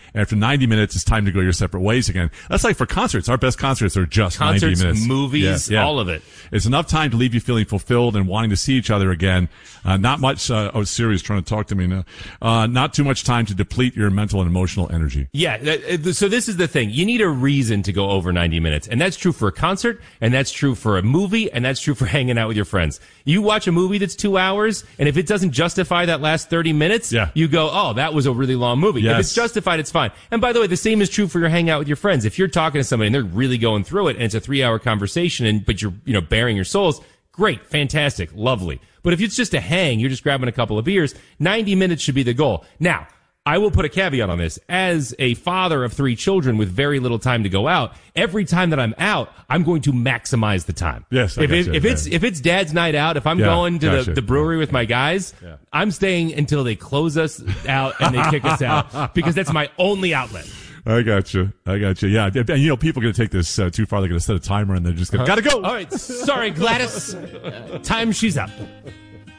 After 90 minutes, it's time to go your separate ways again. That's like for concerts. Our best concerts are just 90 minutes. Movies, all of it. It's enough time to leave you feeling fulfilled and wanting to see each other again. Not much, Siri's trying to talk to me now. Not too much time to deplete your mental and emotional energy. Yeah, so this is the thing. You need a reason to go over 90 minutes. And that's true for a concert, and that's true for a movie, and that's true for hanging out with your friends. You watch a movie that's 2 hours, and if it doesn't justify that last 30 minutes, you go, oh, that was a really long movie. Yes. If it's justified, it's fine. And by the way, the same is true for your hangout with your friends. If you're talking to somebody and they're really going through it, and it's a 3-hour conversation, but you're, bearing your souls, great, fantastic, lovely. But if it's just a hang, you're just grabbing a couple of beers, 90 minutes should be the goal. Now, I will put a caveat on this. As a father of 3 children with very little time to go out, every time that I'm out, I'm going to maximize the time. Yes, if it's dad's night out, if I'm going to the brewery with my guys, I'm staying until they close us out and they kick us out because that's my only outlet. I got you. Yeah. And people are going to take this too far. They're going to set a timer and they're just going to, gotta go. All right. Sorry, Gladys. Time she's up.